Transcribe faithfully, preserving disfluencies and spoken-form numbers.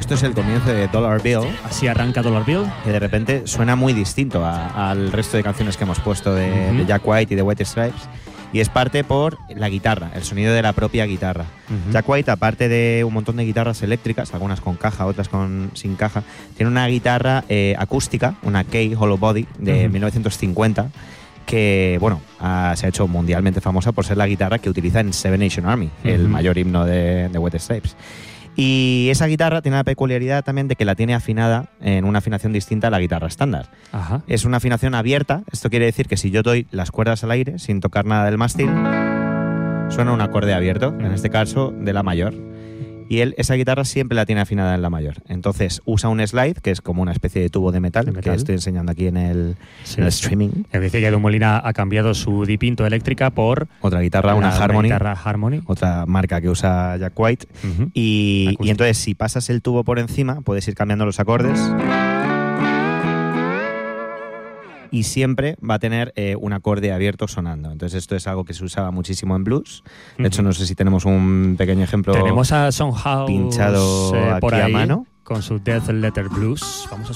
esto es el comienzo de Dollar Bill. Así arranca Dollar Bill. Que de repente suena muy distinto a, al resto de canciones que hemos puesto de, uh-huh. de Jack White y de White Stripes. Y es parte por la guitarra, el sonido de la propia guitarra. Uh-huh. Jack White, aparte de un montón de guitarras eléctricas, algunas con caja, otras con sin caja, tiene una guitarra eh, acústica, una Kay Hollow Body de uh-huh. mil novecientos cincuenta, que bueno, ha, se ha hecho mundialmente famosa por ser la guitarra que utiliza en Seven Nation Army, uh-huh. el mayor himno de, de White Stripes. Y esa guitarra tiene la peculiaridad también de que la tiene afinada en una afinación distinta a la guitarra estándar. Ajá. Es una afinación abierta. Esto quiere decir que si yo doy las cuerdas al aire sin tocar nada del mástil, suena un acorde abierto, en este caso de la mayor. Y él esa guitarra siempre la tiene afinada en la mayor. Entonces usa un slide, que es como una especie de tubo de metal, de metal. que estoy enseñando aquí en el, sí. en el streaming. Es decir, que Edu Molina ha cambiado su Dipinto eléctrica por otra guitarra, una, una Harmony, guitarra Harmony, otra marca que usa Jack White. Uh-huh. y, y entonces si pasas el tubo por encima, puedes ir cambiando los acordes. Y siempre va a tener eh, un acorde abierto sonando. Entonces esto es algo que se usaba muchísimo en blues. De uh-huh. hecho, no sé si tenemos un pequeño ejemplo. Tenemos a Son House pinchado eh, aquí por ahí, a mano con su Death Letter Blues. Vamos a